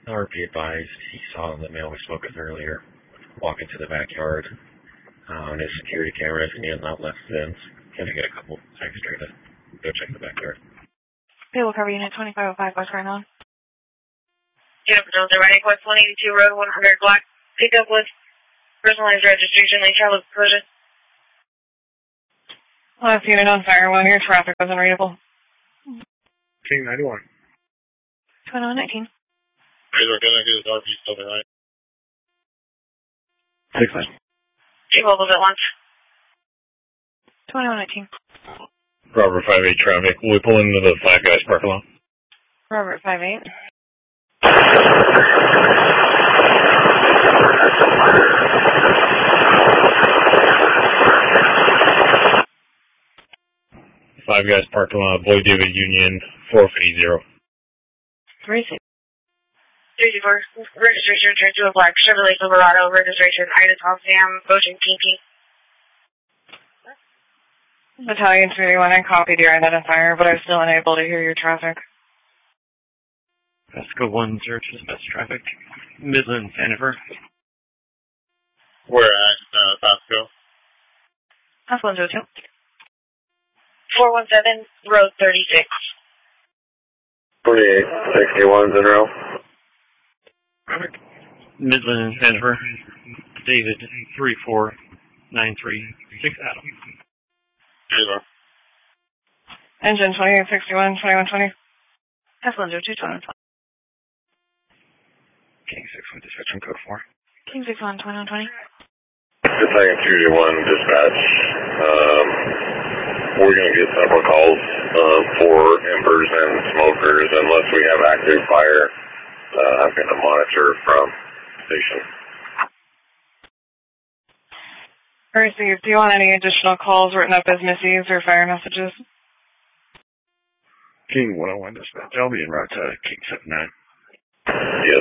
RP advised he saw the male we spoke with earlier walk into the backyard on his security cameras, and he has not left since. Can I get a couple extra to go check the backyard? Payload cover unit 2505, what's going on? Jennifer Jones, running West 182 Road, 100 block. Pickup with personalized registration, lane travel collision. Last unit on fire, one, your traffic was unreadable. King 91. 2119. We're gonna get his RP still behind. 6-9. Two levels at once. 2119. Robert 58 traffic. Will we pull into the Five Guys parking lot? Robert 58. Five Guys parking lot, Boyd David Union, 450. 36. 34. Registration returned to a black Chevrolet Silverado. Registration Ida Tom Sam, Ocean PP. Battalion 381, I copied your identifier, but I'm still unable to hear your traffic. Vasco 10 dispatch traffic. Midland, Sanford. Where at Pasco? That's 102. 417, Road 36. 2861's in row. Midland, Sanford. David 34936 Adam. Zero. Engine 2861, 2120. That's 102, 2120. King 61 dispatch on code 4. King 61, 2120. Battalion 281 dispatch. We're going to get several calls for embers and smokers unless we have active fire. I'm going to monitor from station. Received. Do you want any additional calls written up as missives or fire messages? King 101 dispatch. I'll be en route to King 79. Yes.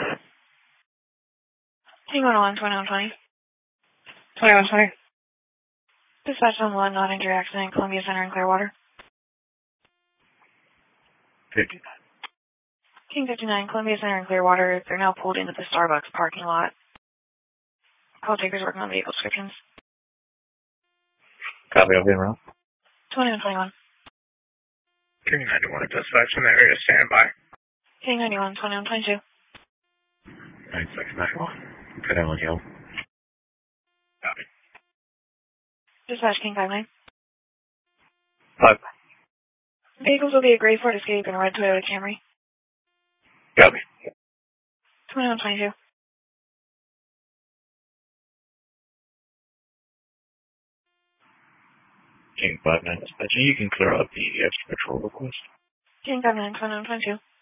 King 101, 2120. 2120. Dispatch on 1, not injury accident, Columbia Center in Clearwater. 59. King 59, Columbia Center in Clearwater. They're now pulled into the Starbucks parking lot. Call takers working on vehicle descriptions. Copy, I'll be en route. 2121. King 91 dispatch in the area, stand by. King 91, 2122. 9691. Good Allen Hill. Copy. Dispatch King 59. 5. Vehicles will be a gray Ford Escape and a red Toyota Camry. Copy. 2122. King 59 dispatch. You can clear up the extra patrol request. King 59, 2122.